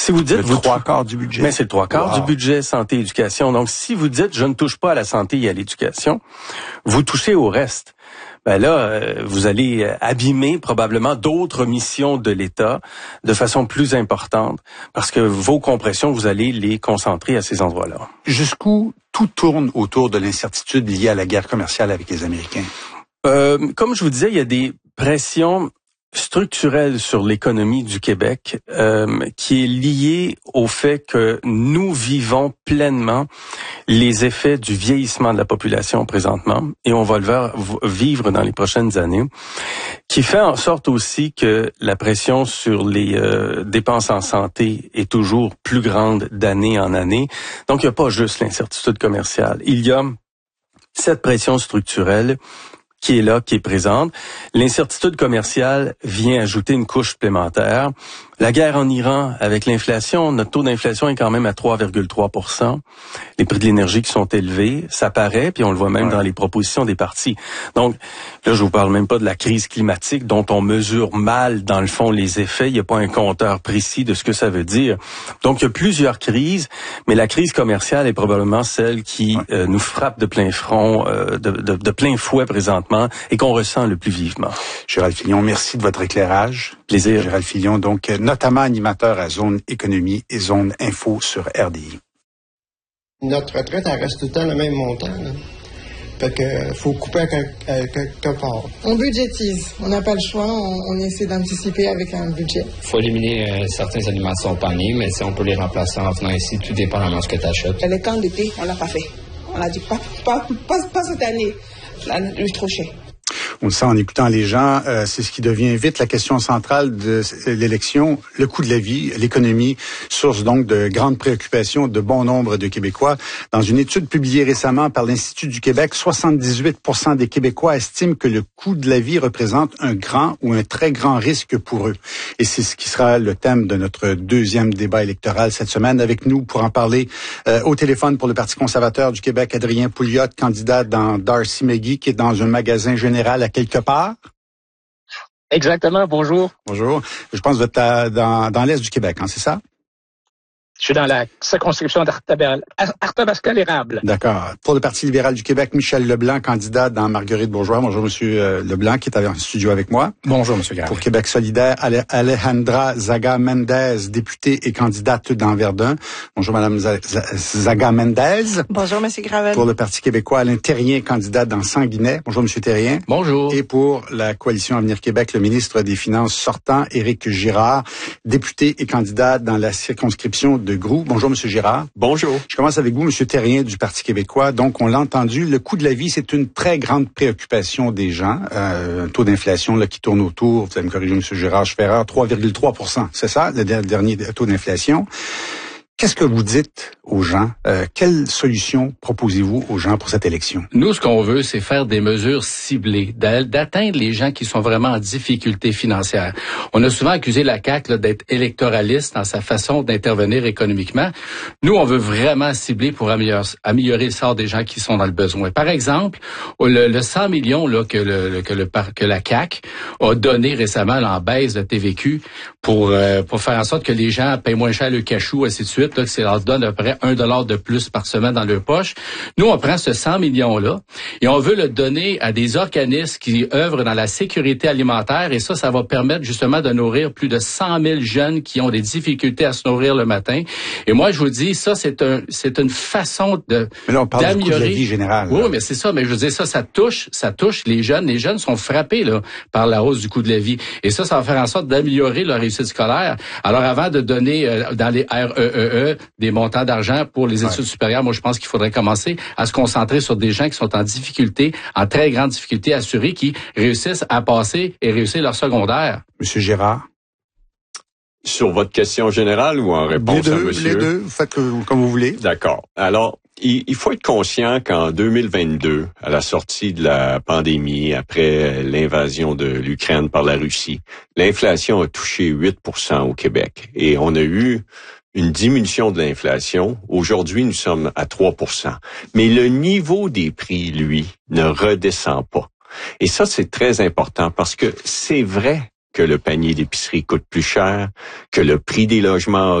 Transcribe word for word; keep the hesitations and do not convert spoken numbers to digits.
Si vous dites... Le vous trois quarts du budget. Mais c'est le trois quarts wow. du budget santé et éducation. Donc, si vous dites, je ne touche pas à la santé et à l'éducation, vous touchez au reste. Ben là, euh, vous allez abîmer probablement d'autres missions de l'État de façon plus importante parce que vos compressions, vous allez les concentrer à ces endroits-là. Jusqu'où tout tourne autour de l'incertitude liée à la guerre commerciale avec les Américains? Euh, comme je vous disais, il y a des pressions structurelle sur l'économie du Québec euh, qui est liée au fait que nous vivons pleinement les effets du vieillissement de la population présentement et on va le voir, vivre dans les prochaines années, qui fait en sorte aussi que la pression sur les euh, dépenses en santé est toujours plus grande d'année en année. Donc il n'y a pas juste l'incertitude commerciale, il y a cette pression structurelle qui est là, qui est présente. L'incertitude commerciale vient ajouter une couche supplémentaire. La guerre en Iran, avec l'inflation, notre taux d'inflation est quand même à trois virgule trois pour cent. Les prix de l'énergie qui sont élevés, ça paraît, puis on le voit même ouais. dans les propositions des partis. Donc, là, je vous parle même pas de la crise climatique dont on mesure mal, dans le fond, les effets. Il n'y a pas un compteur précis de ce que ça veut dire. Donc, il y a plusieurs crises, mais la crise commerciale est probablement celle qui ouais. euh, nous frappe de plein front, euh, de, de, de plein fouet présentement, et qu'on ressent le plus vivement. Gérald Filion, merci de votre éclairage. Plaisir. Gérald Filion, donc, notamment animateur à Zone Économie et Zone Info sur R D I. Notre retraite, elle reste tout le temps le même montant. Là. Fait que faut couper à quelque part. On budgétise. On n'a pas le choix. On, on essaie d'anticiper avec un budget. Il faut éliminer euh, certains aliments de son panier, mais si on peut les remplacer en venant ici, tout dépendamment de ce que tu achètes. Le camp d'été, on l'a pas fait. On a dit pas, pas, pas, pas cette année. Là, lui, trop cher. On le sent en écoutant les gens, euh, c'est ce qui devient vite la question centrale de l'élection, le coût de la vie, l'économie, source donc de grandes préoccupations de bon nombre de Québécois. Dans une étude publiée récemment par l'Institut du Québec, soixante-dix-huit pour cent des Québécois estiment que le coût de la vie représente un grand ou un très grand risque pour eux. Et c'est ce qui sera le thème de notre deuxième débat électoral cette semaine. Avec nous pour en parler euh, au téléphone pour le Parti conservateur du Québec, Adrien Pouliot, candidat dans Darcy McGee, qui est dans un magasin général à quelque part. Exactement, bonjour. Bonjour. Je pense que vous êtes dans, dans l'Est du Québec, hein, c'est ça? Je suis dans la circonscription d'Arthabasca-l'Érable. D'accord. Pour le Parti libéral du Québec, Michel Leblanc, candidat dans Marguerite-Bourgeois. Bonjour, Monsieur euh, Leblanc, qui est en studio avec moi. Bonjour, Monsieur Gravel. Pour Québec solidaire, Ale- Alejandra Zaga-Mendez, députée et candidate dans Verdun. Bonjour, Madame Z- Z- Zaga-Mendez. Bonjour, Monsieur Gravel. Pour le Parti québécois, Alain Terrien, candidat dans Sanguinet. Bonjour, Monsieur Terrien. Bonjour. Et pour la Coalition Avenir Québec, le ministre des Finances sortant, Éric Girard, député et candidat dans la circonscription de Groux. Bonjour, Monsieur Girard. Bonjour. Je commence avec vous, Monsieur Terrien du Parti québécois. Donc, on l'a entendu, le coût de la vie, c'est une très grande préoccupation des gens. Euh, un taux d'inflation là qui tourne autour, vous allez me corriger, Monsieur Girard, je fais erreur, trois virgule trois pour cent. C'est ça, le dernier taux d'inflation. Qu'est-ce que vous dites aux gens? Euh, quelle solution proposez-vous aux gens pour cette élection? Nous, ce qu'on veut, c'est faire des mesures ciblées, d'atteindre les gens qui sont vraiment en difficulté financière. On a souvent accusé la C A Q là, d'être électoraliste dans sa façon d'intervenir économiquement. Nous, on veut vraiment cibler pour améliorer, améliorer le sort des gens qui sont dans le besoin. Par exemple, le, le cent millions là, que, le, que, le, que la C A Q a donné récemment là, en baisse de T V Q pour, euh, pour faire en sorte que les gens payent moins cher le cachou, ainsi de suite. Là, que ça leur donne à peu près un dollar de plus par semaine dans leur poche. Nous, on prend ce cent millions-là et on veut le donner à des organismes qui œuvrent dans la sécurité alimentaire et ça, ça va permettre justement de nourrir plus de cent mille jeunes qui ont des difficultés à se nourrir le matin. Et moi, je vous dis, ça, c'est un, c'est une façon de, mais là, on parle d'améliorer. Du coût de la vie générale. Oui, mais c'est ça. Mais je veux dire, ça, ça touche, ça touche les jeunes. Les jeunes sont frappés, là, par la hausse du coût de la vie. Et ça, ça va faire en sorte d'améliorer leur réussite scolaire. Alors, avant de donner euh, dans les R E E E des montants d'argent pour les études ouais. supérieures, moi, je pense qu'il faudrait commencer à se concentrer sur des gens qui sont en difficulté, en très grande difficulté assurée, qui réussissent à passer et réussir leur secondaire. Monsieur Girard. Sur votre question générale ou en réponse les deux, à monsieur? Les deux, vous faites comme vous voulez. D'accord. Alors, il, il faut être conscient qu'en deux mille vingt-deux, à la sortie de la pandémie, après l'invasion de l'Ukraine par la Russie, l'inflation a touché huit pour cent au Québec. Et on a eu une diminution de l'inflation. Aujourd'hui, nous sommes à trois pour cent. Mais le niveau des prix, lui, ne redescend pas. Et ça, c'est très important parce que c'est vrai que le panier d'épicerie coûte plus cher, que le prix des logements